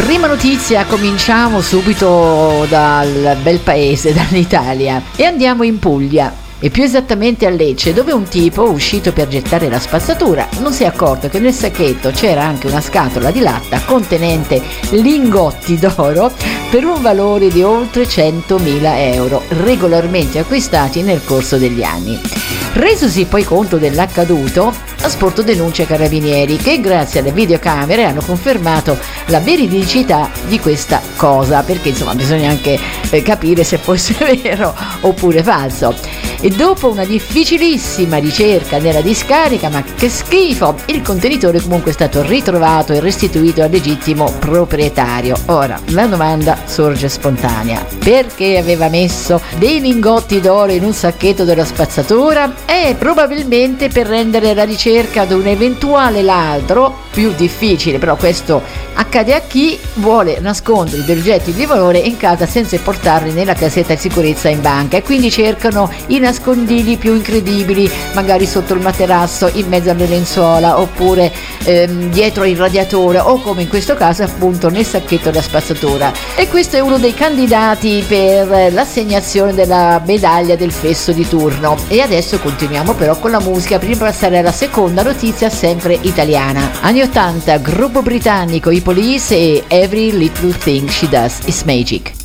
Prima notizia, cominciamo subito dal bel paese, dall'Italia, e andiamo in Puglia. E più esattamente a Lecce, dove un tipo, uscito per gettare la spazzatura, non si è accorto che nel sacchetto c'era anche una scatola di latta contenente lingotti d'oro per un valore di oltre 100.000 euro, regolarmente acquistati nel corso degli anni. Resosi poi conto dell'accaduto, ha sporto denuncia ai carabinieri, che grazie alle videocamere hanno confermato la veridicità di questa cosa, perché insomma bisogna anche capire se fosse vero oppure falso. E dopo una difficilissima ricerca nella discarica, ma che schifo, il contenitore comunque è stato ritrovato e restituito al legittimo proprietario. Ora, la domanda sorge spontanea: perché aveva messo dei lingotti d'oro in un sacchetto della spazzatura? Probabilmente per rendere la ricerca ad un eventuale ladro più difficile, però questo accade a chi vuole nascondere degli oggetti di valore in casa senza portarli nella casetta di sicurezza in banca, e quindi cercano i nascondigli più incredibili, magari sotto il materasso, in mezzo alle lenzuola, oppure dietro il radiatore, o come in questo caso appunto nel sacchetto della spazzatura. E questo è uno dei candidati per l'assegnazione della medaglia del fesso di turno. E adesso continuiamo però con la musica, prima di passare alla seconda notizia, sempre italiana. Anni 80, gruppo britannico, i Police, e Every Little Thing She Does Is Magic.